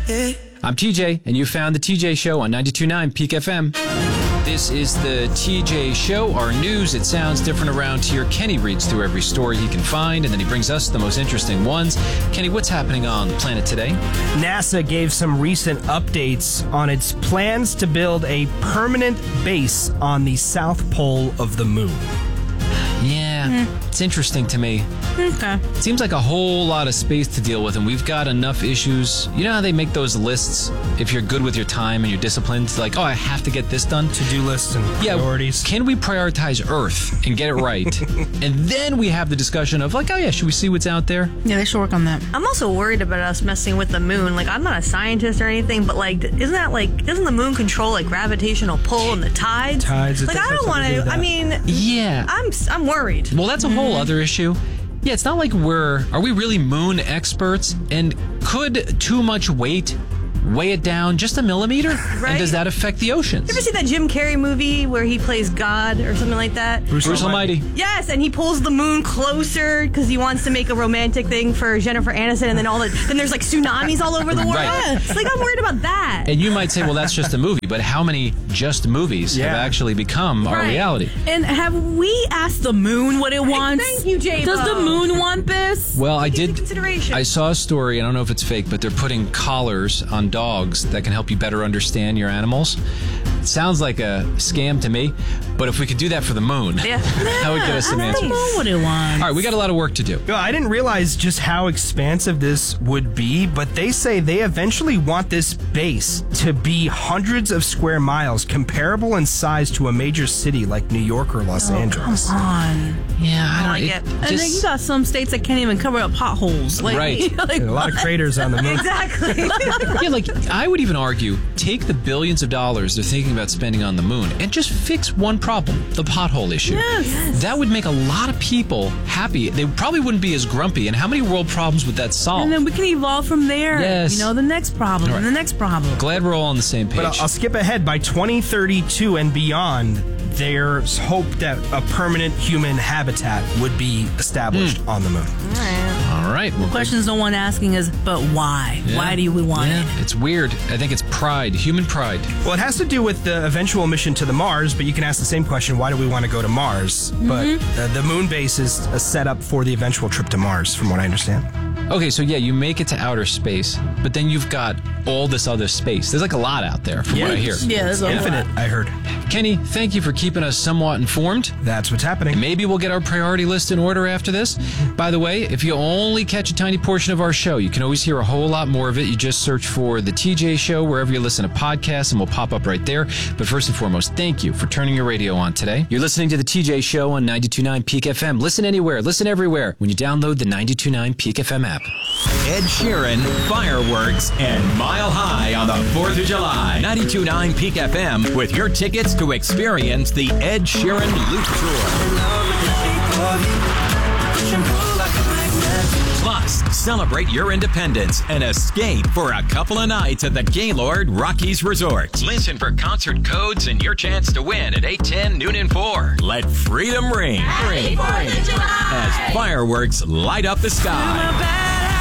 I'm TJ, and you found the TJ Show on 92.9 Peak FM. This is the TJ Show, our news. It sounds different around here. Kenny reads through every story he can find, and then he brings us the most interesting ones. Kenny, what's happening on the planet today? NASA gave some recent updates on its plans to build a permanent base on the south pole of the moon. Yeah, it's interesting to me. Okay. It seems like a whole lot of space to deal with, and we've got enough issues. You know how they make those lists if you're good with your time and you're disciplined? Like, oh, I have to get this done. To-do lists and priorities. Can we prioritize Earth and get it right? And then we have the discussion of like, oh yeah, should we see what's out there? Yeah, they should work on that. I'm also worried about us messing with the moon. Like, I'm not a scientist or anything, but like, doesn't the moon control like gravitational pull and the tides? Like, I don't want to. I mean, yeah, I'm worried. Well, that's a whole other issue. Yeah, it's not like are we really moon experts? And could too much weight weigh it down just a millimeter? Right? And does that affect the oceans? You ever see that Jim Carrey movie where he plays God or something like that? Bruce Almighty. Yes, and he pulls the moon closer because he wants to make a romantic thing for Jennifer Aniston, and then there's like tsunamis all over the world. Right. It's like, I'm worried about that. And you might say, well, that's just a movie, but how many just movies have actually become our reality? And have we asked the moon what it wants? Thank you, J-Bo. Does the moon want this? Well, I Take did. Consideration. I saw a story. I don't know if it's fake, but they're putting collars on dogs that can help you better understand your animals. It sounds like a scam to me, but if we could do that for the moon, that would get us some answers. What it wants. All right, we got a lot of work to do. I didn't realize just how expansive this would be, but they say they eventually want this base to be hundreds of square miles, comparable in size to a major city like New York or Los Angeles. Come on. Yeah, I don't like it. And then you got some states that can't even cover up potholes. Like, Right. like, A lot of craters on the moon. Exactly. Yeah, like I would even argue, take the billions of dollars they're thinking about spending on the moon and just fix one problem, the pothole issue. Yes. That would make a lot of people happy. They probably wouldn't be as grumpy. And how many world problems would that solve? and then we can evolve from there. Yes. You know, the next problem, All right. and the next problem. Glad we're all on the same page. But I'll skip ahead. By 2032 and beyond, there's hope that a permanent human habitat would be established on the moon. All right. Well, Questions no one asking is, but why? yeah. Why do we want it? It's weird. I think it's pride, human pride. Well, it has to do with the eventual mission to the Mars, but you can ask the same question, why do we want to go to Mars? But the moon base is a setup for the eventual trip to Mars, from what I understand. Okay, so yeah, you make it to outer space, but then you've got all this other space. There's like a lot out there, from what I hear. Yeah, there's a lot. Infinite, I heard. Kenny, thank you for keeping us somewhat informed. That's what's happening. Maybe we'll get our priority list in order after this. By the way, if you only catch a tiny portion of our show, you can always hear a whole lot more of it. You just search for The TJ Show wherever you listen to podcasts, and we'll pop up right there. But first and foremost, thank you for turning your radio on today. You're listening to The TJ Show on 92.9 Peak FM. Listen anywhere, listen everywhere when you download the 92.9 Peak FM app. Ed Sheeran, fireworks, and Mile High on the 4th of July. 92.9 Peak FM with your tickets to experience the Ed Sheeran Loop Tour. Plus, celebrate your independence and escape for a couple of nights at the Gaylord Rockies Resort. Listen for concert codes and your chance to win at 8:10, noon, and 4. Let freedom ring. Ring. As fireworks light up the sky.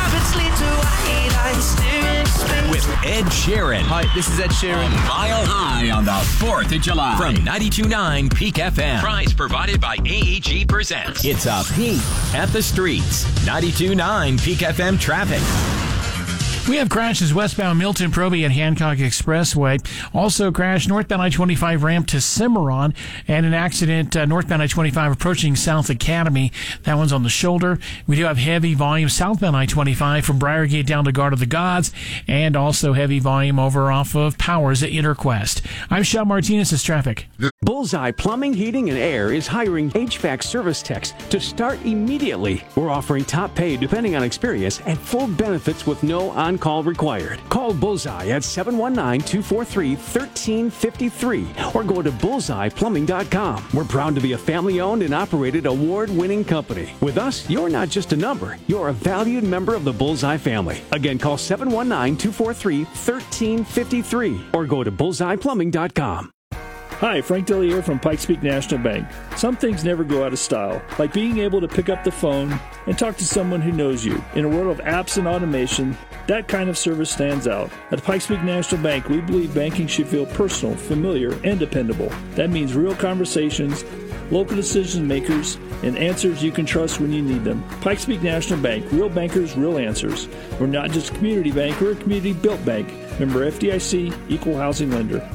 With Ed Sheeran. Hi, this is Ed Sheeran. Mile High on the 4th of July. From 92.9 Peak FM. Prize provided by AEG Presents. It's a peek at the streets. 92.9 Peak FM traffic. We have crashes westbound Milton Proby at Hancock Expressway. Also crashed northbound I-25 ramp to Cimarron, and an accident northbound I-25 approaching South Academy. That one's on the shoulder. We do have heavy volume southbound I-25 from Briargate down to Guard of the Gods, and also heavy volume over off of Powers at Interquest. I'm Sean Martinez. This is traffic. Bullseye Plumbing, Heating, and Air is hiring HVAC service techs to start immediately. We're offering top pay depending on experience and full benefits with no on-call required. Call Bullseye at 719-243-1353 or go to bullseyeplumbing.com. We're proud to be a family-owned and operated award-winning company. With us, you're not just a number. You're a valued member of the Bullseye family. Again, call 719-243-1353 or go to bullseyeplumbing.com. Hi, Frank Dellier from Pikes Peak National Bank. Some things never go out of style, like being able to pick up the phone and talk to someone who knows you. In a world of apps and automation, that kind of service stands out. At Pikes Peak National Bank, we believe banking should feel personal, familiar, and dependable. That means real conversations, local decision makers, and answers you can trust when you need them. Pikes Peak National Bank, real bankers, real answers. We're not just a community bank, we're a community-built bank. Member FDIC, equal housing lender.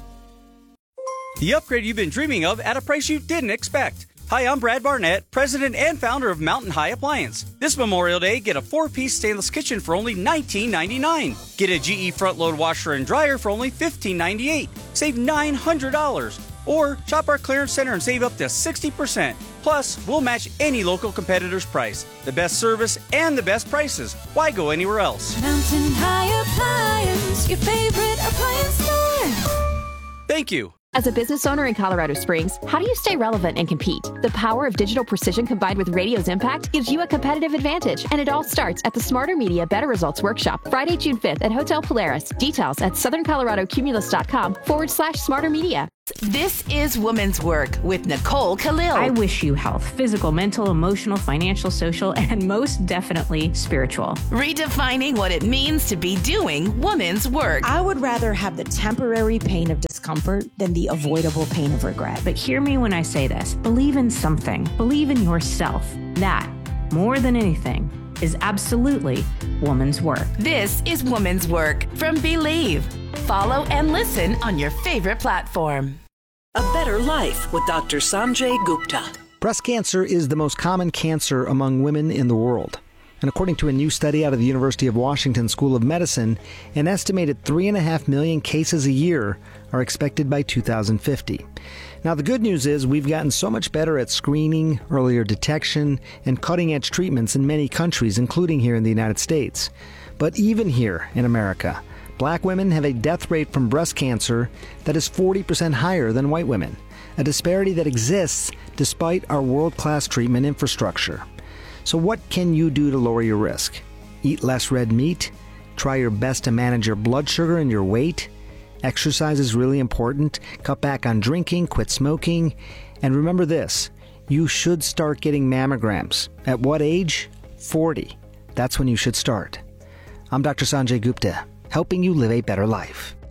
The upgrade you've been dreaming of at a price you didn't expect. Hi, I'm Brad Barnett, president and founder of Mountain High Appliance. This Memorial Day, get a 4-piece stainless kitchen for only $19.99. Get a GE front-load washer and dryer for only $15.98. Save $900. Or shop our clearance center and save up to 60%. Plus, we'll match any local competitor's price. The best service and the best prices. Why go anywhere else? Mountain High Appliance, your favorite appliance store. Thank you. As a business owner in Colorado Springs, how do you stay relevant and compete? The power of digital precision combined with radio's impact gives you a competitive advantage, and it all starts at the Smarter Media Better Results Workshop, Friday, June 5th at Hotel Polaris. Details at southerncoloradocumulus.com/Smarter Media. This is Women's Work with Nicole Khalil. I wish you health, physical, mental, emotional, financial, social, and most definitely spiritual. Redefining what it means to be doing women's work. I would rather have the temporary pain of discomfort than the avoidable pain of regret. But hear me when I say this. Believe in something. Believe in yourself. That, more than anything, is absolutely woman's work. This is Woman's Work from Believe. Follow and listen on your favorite platform. A Better Life with Dr. Sanjay Gupta. Breast cancer is the most common cancer among women in the world. And according to a new study out of the University of Washington School of Medicine, an estimated 3.5 million cases a year are expected by 2050. Now, the good news is we've gotten so much better at screening, earlier detection, and cutting-edge treatments in many countries, including here in the United States. But even here in America, Black women have a death rate from breast cancer that is 40% higher than white women, a disparity that exists despite our world-class treatment infrastructure. So what can you do to lower your risk? Eat less red meat? Try your best to manage your blood sugar and your weight? Exercise is really important. Cut back on drinking, quit smoking. And remember this, you should start getting mammograms. At what age? 40. That's when you should start. I'm Dr. Sanjay Gupta, helping you live a better life.